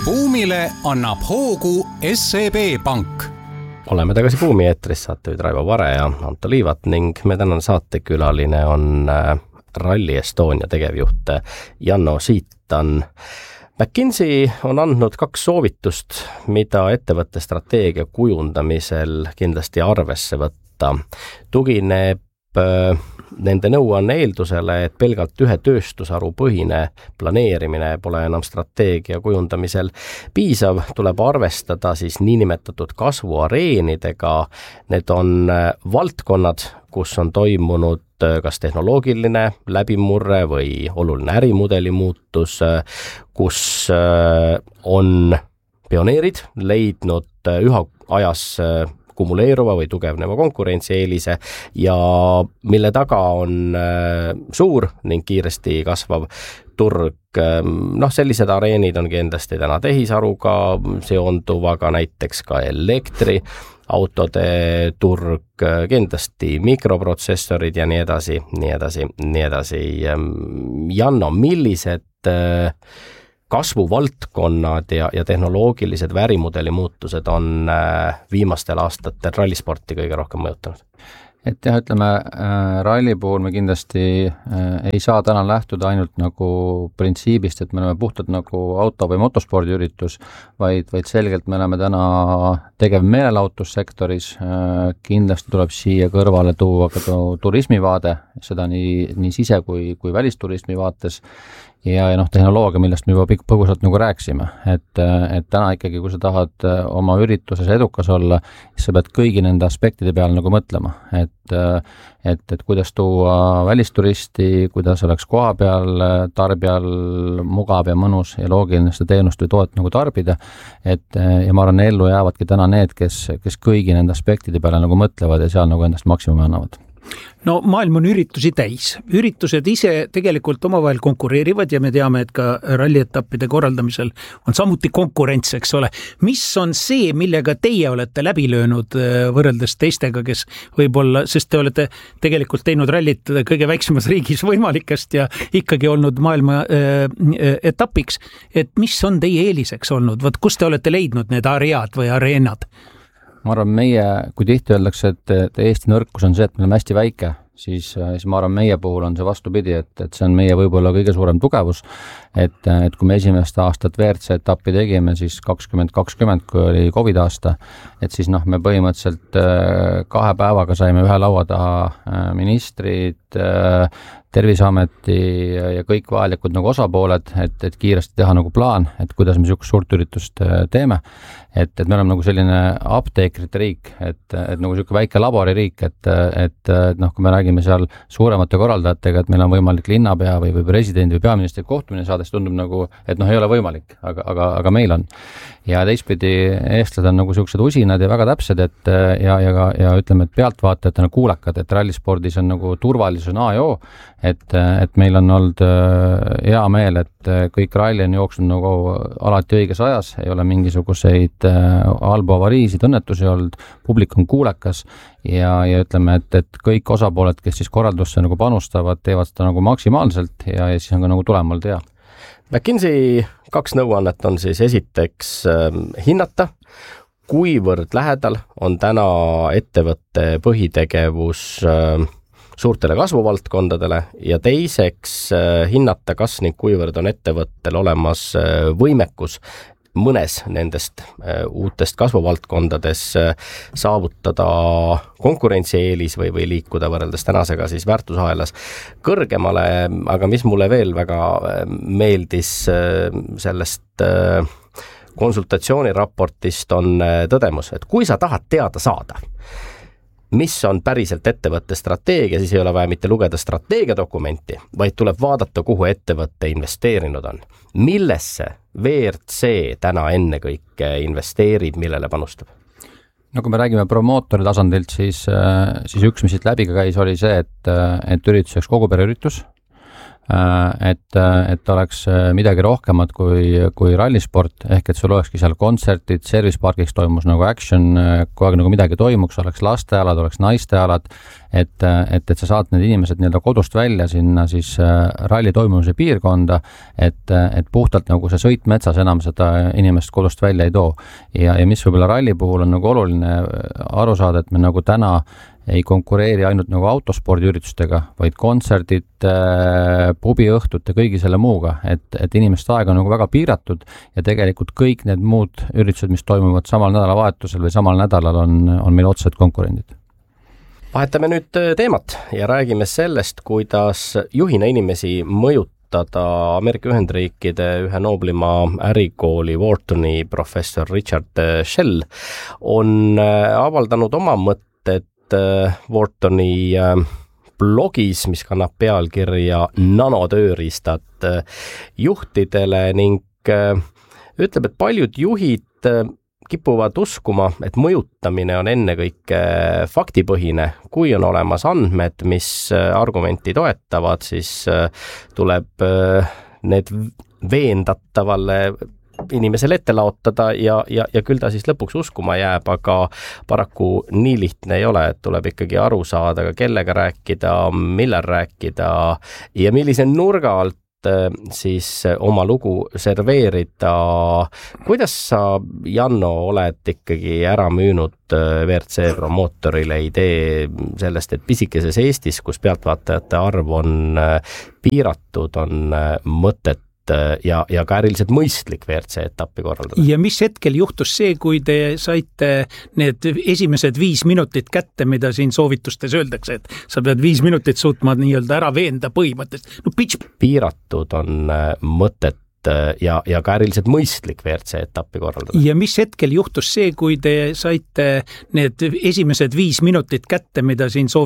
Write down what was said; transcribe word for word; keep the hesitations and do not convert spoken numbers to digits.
Buumile annab hoogu S E B Pank. Oleme tagasi Buumi eetris, saatejuhid Raivo Vare ja Anto Liivat ning me tänane saatekülaline on Rally Estonia tegevjuht Janno Siitan. McKinsey on andnud kaks soovitust, mida ettevõtte strateegia kujundamisel kindlasti arvesse võtta. Tugineb nende nõuanne eeldusele, et pelgalt ühe tööstusharu põhine planeerimine pole enam strateegia kujundamisel piisav, tuleb arvestada siis niinimetatud kasvuareenidega. Need on valdkonnad, kus on toimunud kas tehnoloogiline läbimurre või oluline ärimudeli muutus, kus on pioneerid leidnud üha ajas kumuleeruva või tugevneva konkurentsieelise ja mille taga on suur ning kiiresti kasvav turg. Noh, sellised areenid on kindlasti täna tehisaruga seonduvaga, näiteks ka elektri, autode turg, kindlasti mikroprotsessorid ja nii edasi, nii edasi, nii edasi. Janno, millised kasvuvaldkonnad ja, ja tehnoloogilised värimudeli muutused on viimastel aastatel rallisporti kõige rohkem mõjutanud? Et jah, ütleme, ralli puhul me kindlasti ei saa täna lähtuda ainult nagu printsiibist, et me oleme puhtalt nagu auto- või motospordiüritus, vaid, vaid selgelt me oleme täna tegev meelelahutussektoris. Kindlasti tuleb siia kõrvale tuua ka turismivaade, seda nii, nii sise- kui, kui välisturismi vaates. Ja, ja noh, tehnoloogia, millest me juba põgusalt nagu rääksime, et, et täna ikkagi, kui sa tahad oma ürituses edukas olla, siis sa pead kõigi nende aspektide peale nagu mõtlema, et, et, et kuidas tuua välisturisti, kuidas oleks koha peal tarbijal mugav ja mõnus ja loogiline seda teenust või toot nagu tarbida, et ja ma arvan, ellu jäävadki täna need, kes, kes kõigi nende aspektide peale nagu mõtlevad ja seal nagu endast maksimumi annavad. No maailm on üritusi täis. Üritused ise tegelikult omavahel konkureerivad ja me teame, et ka rallietappide korraldamisel on samuti konkurents, eks ole. Mis on see, millega teie olete läbi löönud võrreldes teistega, kes võib-olla, sest te olete tegelikult teinud rallit kõige väiksemas riigis võimalikest ja ikkagi olnud maailma äh, etapiks. Et mis on teie eeliseks olnud? Võt, kus te olete leidnud need aread või areenad? Ma arvan, meie, kui tihti öeldakse, et, et Eesti nõrkus on see, et me oleme hästi väike, siis, siis ma arvan, meie puhul on see vastupidi, et, et see on meie võib-olla kõige suurem tugevus, et, et kui me esimest aastat V R C etappi tegime, siis kakskümmend kakskümmend, kui oli Covid aasta, et siis noh, me põhimõtteliselt kahe päevaga saime ühe laua taha ministrid, Terviseameti ja kõik vajalikud nagu osapooled, et, et kiiresti teha nagu plaan, et kuidas me niisugust suurt üritust teeme. Et, et me oleme nagu selline apteekrite riik, et, et nagu niisugune väike laboririik, et, et, et noh, kui me räägime seal suuremate korraldajatega, et meil on võimalik linnapea või, või presidendi või peaministri kohtumine saada, siis tundub nagu, et noh, ei ole võimalik, aga, aga, aga meil on. Ja teistpidi eestlased on nagu niisugused usinad ja väga täpsed, et ja, ja, ja ütleme, et pealtvaatajad on kuulakad, et rallispordis on nagu turvalisus on A ja O, et, et meil on olnud hea meel, et kõik ralli on jooksnud nagu alati õiges ajas, ei ole mingisuguseid halbu avariisid, õnnetusi olnud, publik on kuulekas ja, ja ütleme, et, et kõik osapooled, kes siis korraldusse nagu panustavad, teevad seda nagu maksimaalselt ja, ja siis on ka nagu tulem olnud hea. McKinsey kaks nõuannet on siis esiteks äh, hinnata, kuivõrd lähedal on täna ettevõtte põhitegevus äh, suurtele kasvuvaldkondadele ja teiseks äh, hinnata, kas ning kuivõrd on ettevõttel olemas äh, võimekus mõnes nendest äh, uutest kasvuvaldkondades äh, saavutada konkurentsieelis või, või liikuda võrreldes tänasega siis väärtusahelas kõrgemale, aga mis mulle veel väga äh, meeldis äh, sellest äh, konsultatsiooniraportist on äh, tõdemus, et kui sa tahad teada saada, mis on päriselt ettevõtte strateegia, siis ei ole vaja mitte lugeda strateegiadokumenti, vaid tuleb vaadata, kuhu ettevõtte investeerinud on. Millesse V R C täna ennekõike investeerib, millele panustab? No kui me räägime promootori tasandilt, siis, siis üks, mis siit läbi ka käis, oli see, et, et ürituseks kogu pereüritus. et, et oleks midagi rohkemat kui, kui rallisport, ehk et sul olekski seal kontsertid, service parkiks toimus nagu action, kogu aeg nagu midagi toimuks, oleks lastealad, oleks naistealad, et, et, et sa saad need inimesed nii-öelda kodust välja sinna siis ralli toimumise piirkonda, et, et puhtalt nagu see sõit metsas enam seda inimest kodust välja ei too. Ja, ja mis võib-olla ralli puhul on nagu oluline aru saada, et me nagu täna ei konkureeri ainult nagu autospordiüritustega, vaid kontserdid, pubiõhtut ja kõigi selle muuga, et, et inimeste aeg on nagu väga piiratud ja tegelikult kõik need muud üritused, mis toimuvad samal nädalavahetusel või samal nädalal, on, on meil otsesed konkurendid. Vahetame nüüd teemat ja räägime sellest, kuidas juhina inimesi mõjutada Ameerika Ühendriikide ühe nooblima ärikooli Whartoni professor Richard Shell on avaldanud oma mõtted Whartoni blogis, mis kannab pealkirja nanotööriistad juhtidele ning ütleb, et paljud juhid kipuvad uskuma, et mõjutamine on ennekõike faktipõhine. Kui on olemas andmed, mis argumenti toetavad, siis tuleb need veendatavale inimesele ette laotada ja, ja, ja küll ta siis lõpuks uskuma jääb, aga paraku nii lihtne ei ole, et tuleb ikkagi aru saada, kellega rääkida, millal rääkida ja millise nurga alt siis oma lugu serveerida. Kuidas sa, Janno, oled ikkagi ära müünud V R C promootorile idee sellest, et pisikeses Eestis, kus pealtvaatajate arv on piiratud, on mõtet ja, ja ka äriliselt mõistlik V R C etappi korraldada. Ja mis hetkel juhtus see, kui te saite need esimesed viis minutit kätte, mida siin soovitustes öeldakse, et sa pead viis minutit suutma nii-öelda ära veenda põhimõttest? No pitch. Piiratud on mõtet ja, ja ka äriliselt mõistlik V R C etappi korraldada. Ja mis hetkel juhtus see, kui te saite need esimesed viis minutit kätte, mida siin soovitustes